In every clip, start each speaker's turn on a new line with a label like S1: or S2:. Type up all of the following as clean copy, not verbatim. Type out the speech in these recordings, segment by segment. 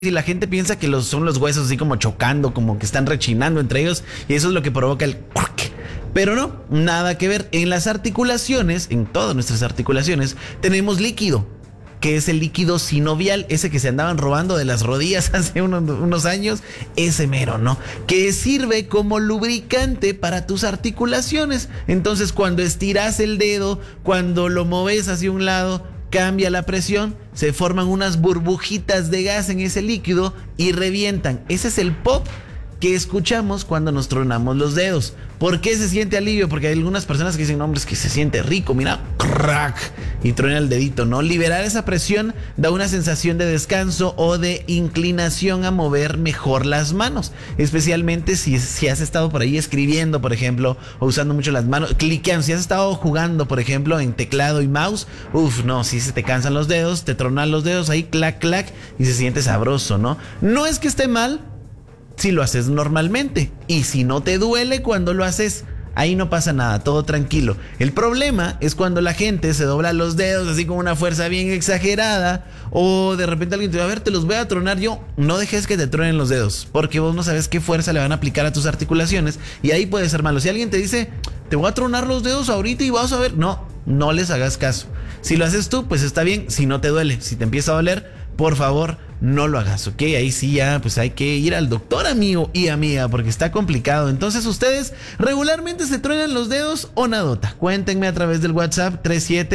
S1: Y la gente piensa que son los huesos así como chocando, como que están rechinando entre ellos, y eso es lo que provoca el crack. Pero no, nada que ver. En las articulaciones, en todas nuestras articulaciones, tenemos líquido, que es el líquido sinovial, ese que se andaban robando de las rodillas hace unos años, ese mero, ¿no? Que sirve como lubricante para tus articulaciones. Entonces, cuando estiras el dedo, cuando lo moves hacia un lado, cambia la presión, se forman unas burbujitas de gas en ese líquido y revientan. Ese es el pop que escuchamos cuando nos tronamos los dedos. ¿Por qué se siente alivio? Porque hay algunas personas que dicen, no, hombre, es que se siente rico, mira, crack, y truena el dedito, ¿no? Liberar esa presión da una sensación de descanso o de inclinación a mover mejor las manos, especialmente si has estado por ahí escribiendo, por ejemplo, o usando mucho las manos, cliqueando, si has estado jugando, por ejemplo, en teclado y mouse, no, si se te cansan los dedos, te tronan los dedos ahí, clac, clac, y se siente sabroso, ¿no? No es que esté mal si lo haces normalmente, y si no te duele cuando lo haces, ahí no pasa nada, todo tranquilo. El problema es cuando la gente se dobla los dedos así con una fuerza bien exagerada, o de repente alguien te va a ver, te los voy a tronar yo. No dejes que te truenen los dedos, porque vos no sabes qué fuerza le van a aplicar a tus articulaciones, y ahí puede ser malo. Si alguien te dice, te voy a tronar los dedos ahorita y vas a ver, no les hagas caso. Si lo haces tú, pues está bien. Si no te duele, si te empieza a doler, por favor, no lo hagas, ¿ok? Ahí sí ya, pues hay que ir al doctor, amigo y amiga, porque está complicado. Entonces, ¿ustedes regularmente se truenan los dedos o nadota? Cuéntenme a través del WhatsApp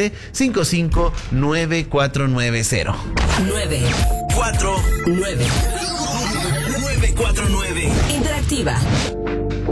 S1: 37559490.
S2: 949 949. Interactiva.